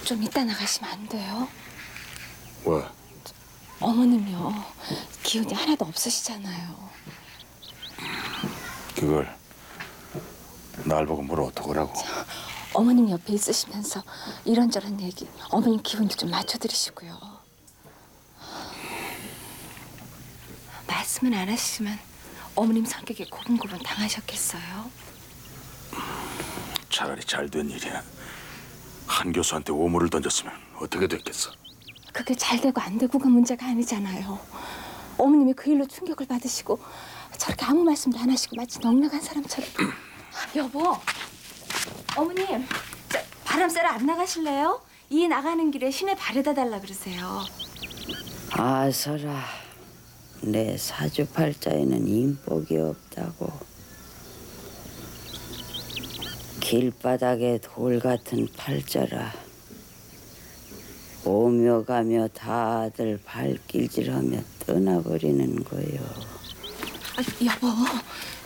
좀 이따 나가시면 안 돼요? 왜? 어머님이요. 기운이 하나도 없으시잖아요. 그걸 날 보고 뭘 어떡하라고? 어머님 옆에 있으시면서 이런저런 얘기, 어머님 기분도 좀 맞춰드리시고요. 말씀은 안 하시지만 어머님 성격에 고분고분 당하셨겠어요? 차라리 잘 된 일이야. 한 교수한테 오물을 던졌으면 어떻게 됐겠어? 그게 잘 되고 안 되고가 문제가 아니잖아요. 어머님이 그 일로 충격을 받으시고 저렇게 아무 말씀도 안 하시고 마치 넉넉한 사람처럼. 여보, 어머님, 바람 쐬러 안 나가실래요? 이 나가는 길에 시내 바래다 달라 그러세요. 아서라, 내 사주팔자에는 인복이 없다고. 길바닥에 돌 같은 팔자라. 오며 가며 다들 발길질하며 떠나버리는 거요. 여보,